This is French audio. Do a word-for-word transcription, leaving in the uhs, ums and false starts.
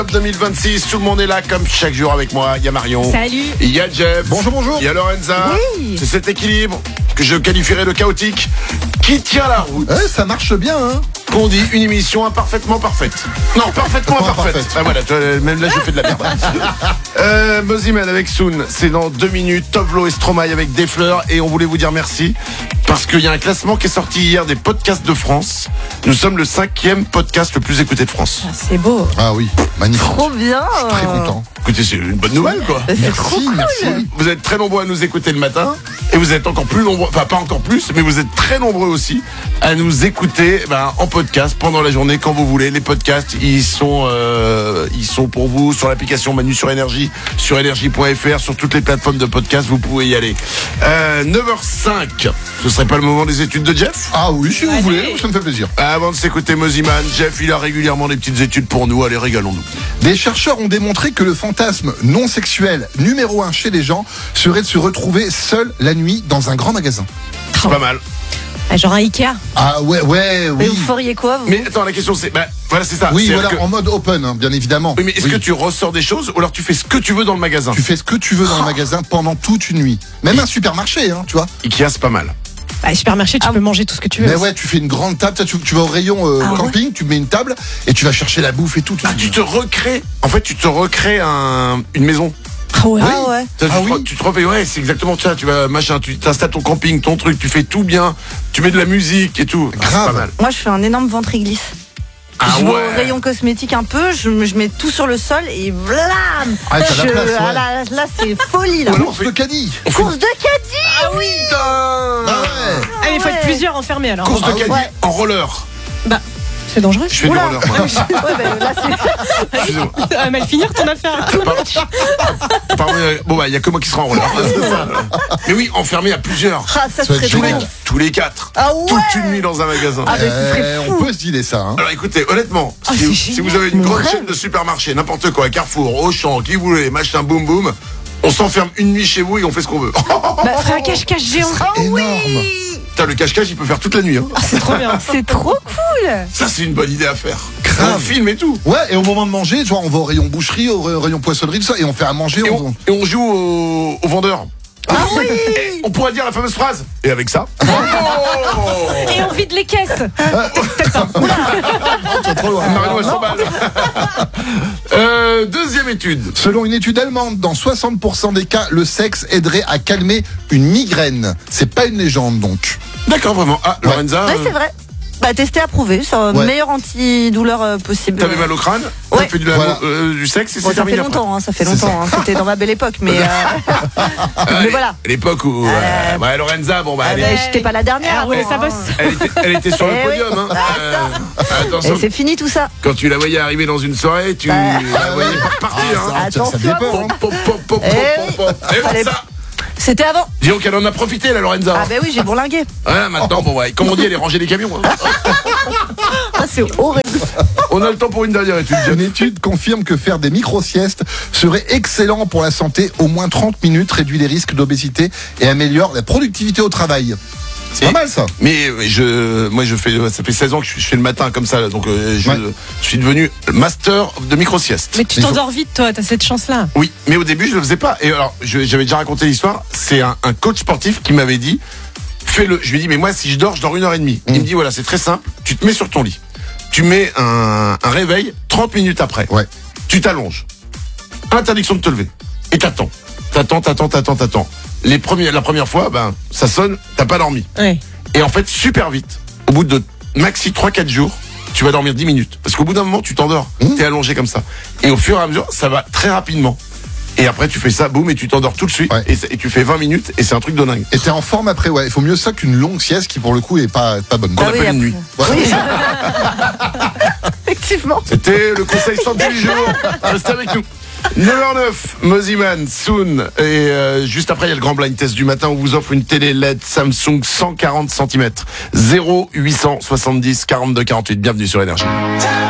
deux mille vingt-six, tout le monde est là comme chaque jour avec moi. Il y a Marion. Salut. Il y a Jeff. Bonjour, bonjour. Il y a Lorenza. Oui. C'est cet équilibre que je qualifierais de chaotique qui tient la route. Ouais, ça marche bien, hein. Qu'on dit une émission imparfaitement parfaite. Non, parfaitement imparfaite. Imparfaite. Ah voilà, toi, même là je fais de la merde. euh, Moziman avec Soon, c'est dans deux minutes. Tovlo et Stromae avec des fleurs. Et on voulait vous dire merci parce qu'il y a un classement qui est sorti hier des podcasts de France. Nous sommes le cinquième podcast le plus écouté de France. Ah, c'est beau. Ah oui, magnifique. Trop bien. Je suis très content. Écoutez, c'est une bonne nouvelle quoi. C'est trop Merci, cool. merci. Vous êtes très nombreux à nous écouter le matin et vous êtes encore plus nombreux, enfin pas encore plus, mais vous êtes très nombreux aussi à nous écouter ben, en podcast pendant la journée quand vous voulez. Les podcasts, ils sont, euh, ils sont pour vous sur l'application Manu sur Énergie, sur énergie point f r, sur toutes les plateformes de podcast, vous pouvez y aller. Euh, neuf heures cinq, ce serait pas le moment des études de Jeff ? Ah oui, si vous Allez. voulez, ça me fait plaisir. Avant de s'écouter Moziman, Jeff, il a régulièrement des petites études pour nous. Allez, régalons-nous. Des chercheurs ont démontré que le fantasme non sexuel numéro un chez les gens serait de se retrouver seul la nuit dans un grand magasin. C'est pas mal. Ah, genre un Ikea. Ah ouais, ouais, Mais oui. vous feriez quoi, vous? Mais attends, la question c'est, bah, voilà, c'est ça. Oui, C'est-à-dire voilà, que- en mode open, hein, bien évidemment. Oui, mais est-ce Oui. que tu ressors des choses ou alors tu fais ce que tu veux dans le magasin ? Tu fais ce que tu veux dans le magasin pendant toute une nuit. Même un supermarché, hein, tu vois. Ikea, c'est pas mal. Bah, supermarché, tu Ah, peux manger tout ce que tu veux. Mais ouais, tu fais une grande table, tu, tu vas au rayon euh, Ah ouais. camping, tu mets une table et tu vas chercher la bouffe et tout. tout Ah, tu te recrées. En fait, tu te recrées un, une maison. Ah ouais. Ah ouais. Tu, Ah tu te, oui. tu te refais, ouais, c'est exactement ça. Tu vas, machin, tu t'installes ton camping, ton truc, tu fais tout bien. Tu mets de la musique et tout. Ah, c'est Grave. pas mal. Moi, je fais un énorme ventre-glisse. Ah je vais ouais. au rayon cosmétique un peu, je, me- je mets tout sur le sol et blam. Ah, t'as la Je- place, ouais. ah là, là, c'est folie, là. Ouais, Course de caddie. Course de caddie. Ah oui, putain. Ah ouais. Ah, mais il faut ouais. être plusieurs enfermés alors. Course de Ah oui. caddie Ouais. en roller. Bah, c'est dangereux. Je fais du Oula. roller, moi. Ouais, ben là, c'est. Excusez-moi. Ah, mal finir ton affaire. Pardon. Pardon, euh, bon, bah, il y a que moi qui sera en roller. Mais oui, enfermé à plusieurs. Ah, ça Ça va serait être Tous les, génial. trop. tous les quatre. Ah ouais. Toute une nuit dans un magasin. Ah, mais ce serait Euh, fou. on peut se dealer ça, hein. Alors écoutez, honnêtement, Ah, si, c'est vous- si génial. vous avez une Mon grande rêve. chaîne de supermarchés, n'importe quoi, Carrefour, Auchan, qui vous voulez, machin, boum boum, on s'enferme une nuit chez vous et on fait ce qu'on veut. Bah, Faire un cache-cache géant. Énorme. Putain, le cache-cache, il peut faire toute la nuit. Hein. Ah, c'est trop bien. C'est trop cool. Ça, c'est une bonne idée à faire. Grave. On filme et tout. Ouais, et au moment de manger, tu vois, on va au rayon boucherie, au ra- rayon poissonnerie, tout ça, et on fait à manger. Et on... on, et on joue au, au vendeur. Ah oui. Et on pourrait dire la fameuse phrase. Et avec ça. Oh Et on vide les caisses. C'est trop loin. Marino, elle s'emballe. euh, deuxième étude. Selon une étude allemande, dans soixante pour cent des cas, le sexe aiderait à calmer une migraine. C'est pas une légende, donc. D'accord, vraiment. Ah, Ouais. Lorenza, Ouais, euh, c'est vrai. Bah, testé, approuvé. C'est le Ouais. meilleur antidouleur euh, possible. t'avais mal au crâne, t'as Ouais. fait du, Voilà. euh, du sexe et Bon, c'est ça fait terminé après. longtemps, hein, ça fait C'est longtemps. hein. C'était dans ma belle époque, mais, euh, Ah, mais et- voilà. L'époque où. euh, ouais, Lorenza, bon, bah, Ah, elle, mais est- j'étais pas la dernière. Ah ouais, bon, ça hein. bosse. elle était, elle était sur le Eh oui. podium. Hein. Ah, Euh, attention, Et c'est fini tout ça. quand tu la voyais arriver dans une soirée, tu Bah. la voyais pas partir. Ah, hein. ça, ça Attention fait à peur, vous. hein. Pop, pop, pop, pop, Eh pop, pop. Et bon, Fallait- ça. C'était avant. Dis donc, elle en a profité, la Lorenza. Ah, bah oui, j'ai bourlingué. Voilà, maintenant, bon, ouais, comme on dit, elle est rangée des camions. hein. Ah, c'est horrible. On a le temps pour une dernière étude. Jeff. Une étude confirme que faire des micro-siestes serait excellent pour la santé. Au moins trente minutes réduit les risques d'obésité et améliore la productivité au travail. C'est Et- pas mal, ça. Mais euh, je, moi, je fais, ça fait seize ans que je fais le matin comme ça, là, donc euh, je, Ouais. je suis devenu master de micro-sieste. Mais tu Mais faut- t'endors vite, toi. T'as cette chance-là. Oui, mais au début, je le faisais pas. Et alors, je- j'avais déjà raconté l'histoire. C'est un, un coach sportif qui m'avait dit, fais-le. Je lui ai dit, mais moi, si je dors, je dors une heure et demie. Il me dit, voilà, c'est très simple. Tu te mets sur ton lit. Tu mets un, un réveil trente minutes après. Ouais. Tu t'allonges. Interdiction de te lever. Et t'attends. T'attends, t'attends, t'attends, t'attends. Les premiers, la première fois, ben, ça sonne, t'as pas dormi. Ouais. Et en fait, super vite, au bout de maxi trois quatre jours, tu vas dormir dix minutes. Parce qu'au bout d'un moment, tu t'endors. Mmh. T'es allongé comme ça. Et au fur et à mesure, ça va très rapidement. Et après, tu fais ça, boum, et tu t'endors tout de suite. Ouais. Et, c'est- et tu fais vingt minutes, et c'est un truc de dingue. Et t'es en forme après, ouais. Il faut mieux ça qu'une longue sieste qui, pour le coup, est pas, pas bonne. Qu'on Ah oui, appelle une nuit. après. Oui. Effectivement. C'était le conseil santé du jour. Restez avec nous. neuf heures neuf, Moziman, Soon. Et euh, juste après, il y a le grand blind test du matin. On vous offre une télé L E D Samsung cent quarante centimètres. zéro huit cent soixante-dix quarante-deux quarante-huit. Bienvenue sur Énergie.